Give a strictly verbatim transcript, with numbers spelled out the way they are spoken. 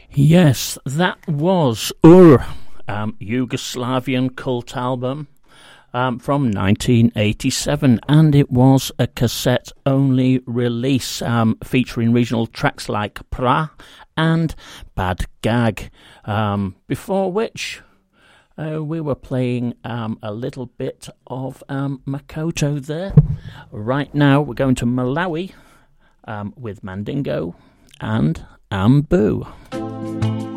Yes, that was Ur, um, Yugoslavian cult album um, from nineteen eighty-seven, and it was a cassette-only release um, featuring regional tracks like Pra and Bad Gag, um, before which uh, we were playing um, a little bit of um, Makoto there. Right now we're going to Malawi um, with Mandingo and Ambu.